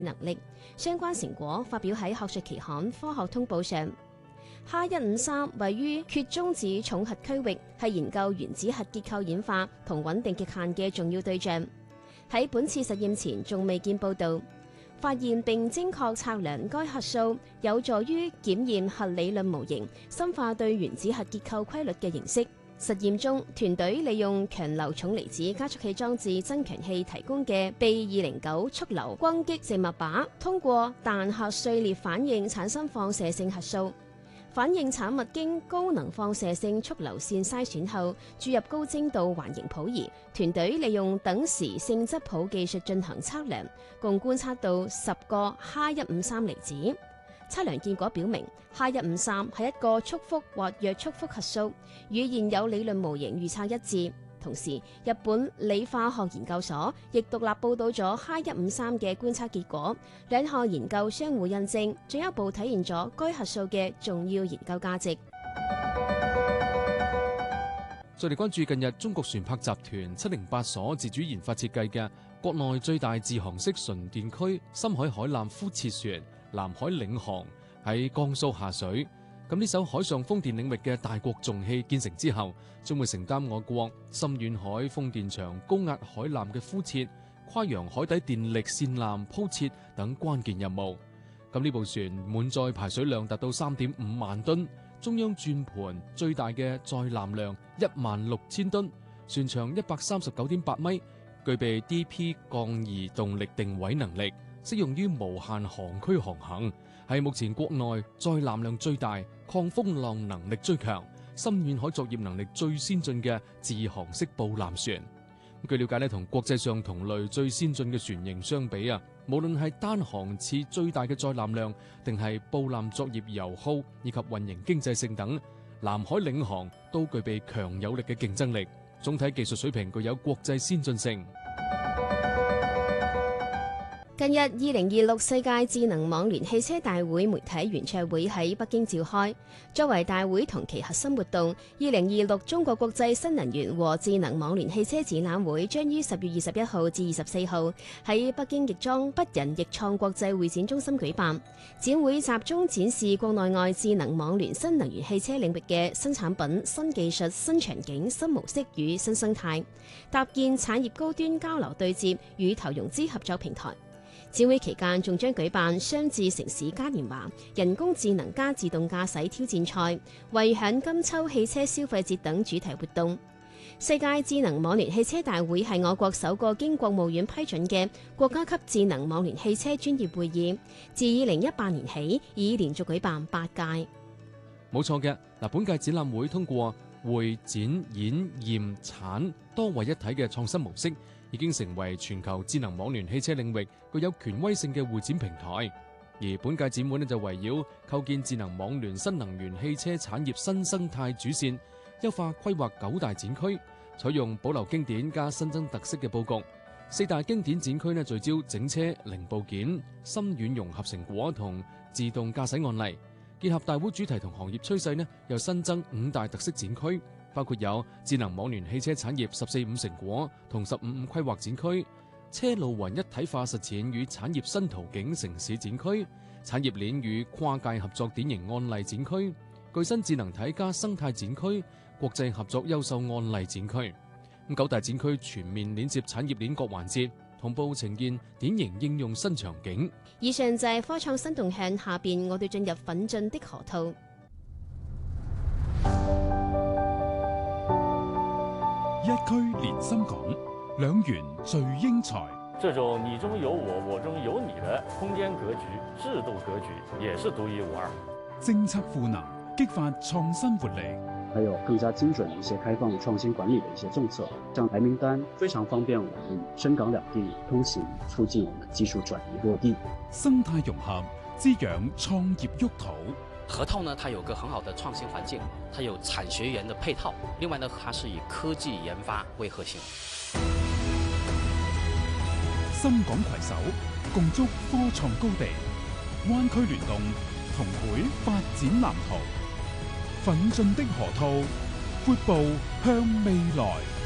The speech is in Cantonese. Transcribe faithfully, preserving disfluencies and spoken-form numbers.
能力。相關成果發表喺學術期刊《科學通報》上。H 一五三位於缺中子重核區域，係研究原子核結構演化同穩定極限嘅重要對象。喺本次實驗前仲未見報導。發現並精確測量該核數，有助於檢驗核理論模型，深化對原子核結構規律嘅認識。實驗中，團隊利用強流重離子加速器裝置增強器提供嘅 B 二零九速流轟擊靜脈靶，通過彈核碎裂反應產生放射性核素。反應產物經高能放射性速流線篩選後，注入高精度環形譜儀。團隊利用等時性質譜技術進行測量，共觀測到十個 H 一五三離子。測量結果表明 ，H 一五三係一個束縛或弱束縛核數，與現有理論模型預測一致。同時，日本理化學研究所亦獨立報導咗 H 一五三嘅觀測結果，兩項研究相互印證，進一步體現咗該核數嘅重要研究價值。 再嚟關注近日中國船舶集團七零八所自主研發設計嘅國內最大自航式純電驅深海海纜敷設船南海領航喺江蘇下水。咁呢艘海上風電領域嘅大國重器建成之後，將會承擔我國深遠海風電場高壓海纜嘅敷設、跨洋海底電力線纜鋪設等關鍵任務。咁呢部船滿載排水量達到三點五萬噸，中央轉盤最大嘅載纜量一萬六千噸，船長一百三十九點八米，具備 D P 降移動力定位能力，適用於無限航區航行，係目前國內載纜量最大、抗風浪能力最強、深遠海作業能力最先進嘅自航式布纜船。據了解咧，同國際上同類最先進嘅船型相比啊，無論係單航次最大嘅載纜量，定係布纜作業油耗以及運營經濟性等，南海領航都具備強有力嘅競爭力，總體技術水平具有國際先進性。 近日，二零二六世界智能網聯汽車大會媒體圓桌會喺北京召開。作為大會同期核心活動，二零二六中國國際新能源和智能網聯汽車展覽會將於十月二十一號至二十四號喺北京亦莊北人亦創國際會展中心舉辦。展會集中展示國內外智能網聯新能源汽車領域嘅新產品、新技術、新場景、新模式與新生態，搭建產業高端交流對接與投融資合作平台。展會期間仲將舉辦雙智城市嘉年華、人工智能加自動駕駛挑戰賽、惠享金秋汽車消費節等主題活動。世界智能網聯汽車大會係我國首個經國務院批准嘅國家級智能網聯汽車專業會議，自二零一八年起已連續舉辦八屆。 冇錯嘅，嗱，本屆展覽會通過會展演驗產多位一體嘅創新模式，已經成為全球智能網聯汽車領域具有權威性嘅會展平台。而本屆展會呢就圍繞構建智能網聯新能源汽車產業新生態主線，優化規劃九大展區，採用保留經典加新增特色嘅佈局。四大經典展區呢聚焦整車零部件、深遠融合成果同自動駕駛案例，結合大會主題同行業趨勢呢，又新增五大特色展區。包括有智能網聯汽車產業十四五成果同十五五規劃展區、車路雲一體化實踐與產業新途徑城市展區、產業鏈與跨界合作典型案例展區、具新智能體加生態展區、國際合作優秀案例展區。咁九大展區全面連接產業鏈各環節，同步呈現典型應用新場景。 以上就係科創新動向，下邊我哋進入奮進的河套。 一區連深港，兩元聚英才。 這種你中有我，我中有你的空間格局、制度格局，也是獨一無二。 政策賦能，激發創新活力。 還有更加精準的一些開放創新管理的一些政策，像白名單非常方便我們深港兩地通行，促進我們技術轉移落地。 生態融合，滋養創業沃土。 河套呢，它有個很好的創新環境，它有產學研的配套。另外呢，它是以科技研發為核心。 深港攜手，共築科創高地，灣區聯動，同繪發展藍圖。奮進的河套，闊步向未來。